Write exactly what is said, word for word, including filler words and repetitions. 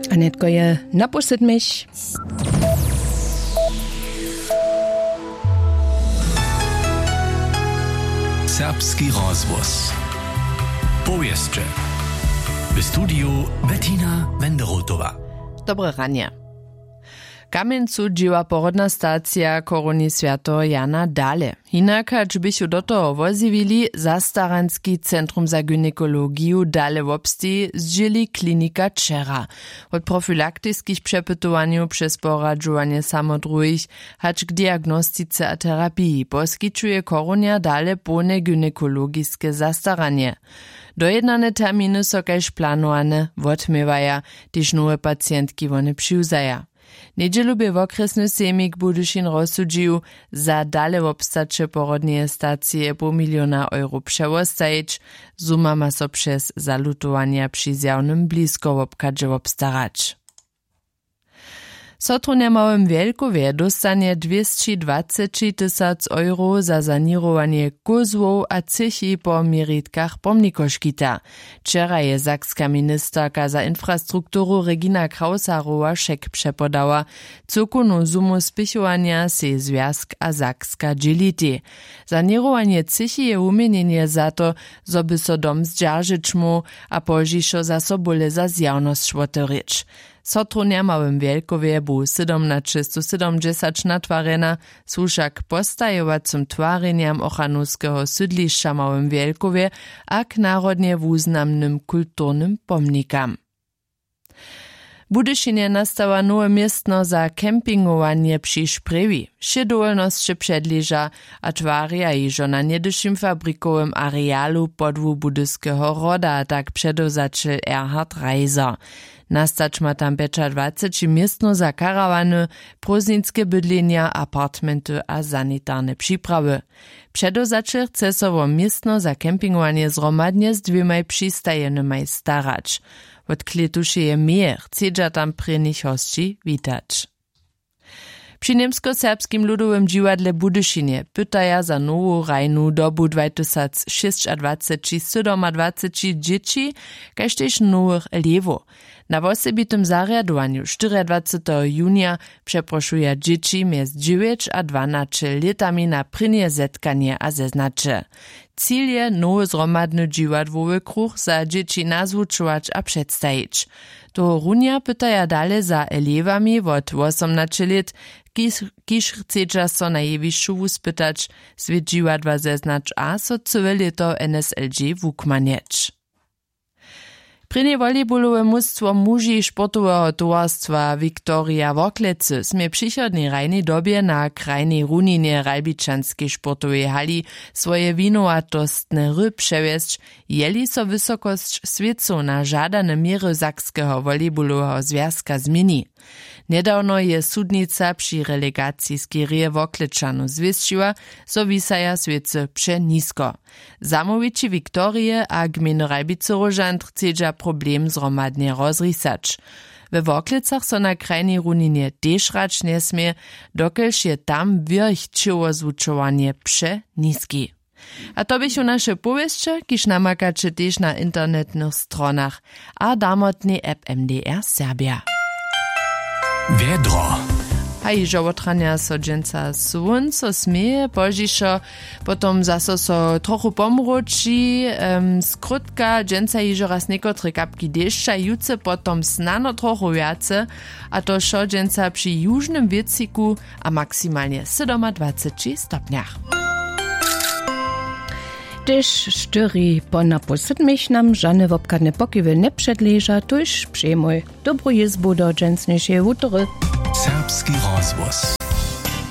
Anetko je naposled mich. Serbski rozvoz. Powieszcze. W studiu Bettina Wenderotowa. Dobre ranie. Kamieńcu działa porodna stacja koroni świętego Jana Dale. Hinaka, czy byśmy do toho wozivili, zastaranski Centrum za gynekologiu Dale wobsti zdzieli klinika Czera. Od profilaktyckich przepytowaniu przez poradzowanie samodruhich, hacz k diagnostice a terapii poskiczuje koronia Dale pełne gynekologiskie zastaranie. Dojednane terminy są kaž planowane, odmiewaja, tyż nowe pacjentki one přiwzaja. Niedzielu by w okresny semik Budyšin rozsudził za dale obstacze porodnie stacje pół miliona euro przewostajić, suma ma so przez zalutowania przy zjawnym blisko obkadzie obstarać. Sotrunja małym Wielkowie dostanie dwieście dwadzieścia tysięcy euro za sanirowanie kozłów a cychi po miritkach pomnikoškita. Wczoraj je sakska ministerka za infrastrukturu Regina Krausarowa szek przepodała. Cukunu sumu spichowania se Związk a Sakska dzieliti. Sanirowanie cychi je umienienie za to, zoby so dom zdzierżyć mu, a požišo za sobole za zjawność otworzyć. Sotrunja małym Wielkowie bu siedemnaście siedemdziesiąt natwarena, słuszak postajowacym twareniam ochanowskiego sydliszcza małym Wielkowie a k narodnie wuznamnym kulturnym pomnikam. Budyšinie nastała nowe miestno za kempingowanie przy Szprewi. Šedolnosće předliža a twarja ižo na niedyšim fabrikowym arealu podwu budyskiego roda, tak předozačil Erhard Reiser. Nastać ma tam becza dwadzieścia miestno za karawany, próżnickie bydlenia, apartmenty a sanitarne przyprawy. Przedozačil chce sowo miestno za kempingowanie zromadnie z dwiemaj przystajenymaj starać. Od kletuše je mehr, chcedža tam prynych hosci witać. Przy niemsko-serbskim ludowym dziwadle Budyšinie pytaja za nową rajnu dobu dwa tysiące dwadzieścia siedem dzieci, kaž tež nowych elewów. Na osobitym zariadowaniu dwudziestego junia przeproszuje dzieci między dziewięć a dwanaście latami na prynie zetkanie a zeznacze. Cíl je nowy zromadny dziwadłowy kruch za dzieci nazwučować a przedstajić. To runia pytaja dale za elewami od osiemnaście lat, kiż chcedža so na jewišću spytać, svět dziwadła zeznacz a so całe leto N S L G wukmanieć. Prynie volejbolowe mustwo muži sportowego towarstwa Viktoria Woklecy smie przychodnej rajnej dobie na krajnej runinie Rajbičanskiej sportowej hali swoje winowatostne ry przewiesć, jeli so wysokość świecu na żadane miery Sakskiego volejbolowego związka zmieni. Niedawno je sudnica przy relegacji z Kierie Woklečanu zwieszczyła, so wisaja świece przenisko. Zamowici Viktorie a gminy Rajbice-Rožant chcedža problem zromadnie rozrisać. We Woklecach so na krajnej runinie też rać nie smie, dokelž je tam wirchčowo zvučovanie przeniski. A to byś u nasze powieście, kiż namakacie też na internetnych stronach, a damotny app M D R Serbia. Wiedro. A i żołotrania so dżęca słonco smieje, požišo potom zaso so trochu pomruči, um, skrótka dżęca iżo raz niekotry kapki deszcza, juce potom snano trochu wiace, a to šo dżęca przy južnym wieciku a maksymalnie dwadzieścia stopniach. Tyż sztyri po naposled mich nam żadne wopkadne pokiwy nie przedleża, tuż przyjmuj dobrą jezbu do dżęcniejszej wutory. Serbski rozvoz.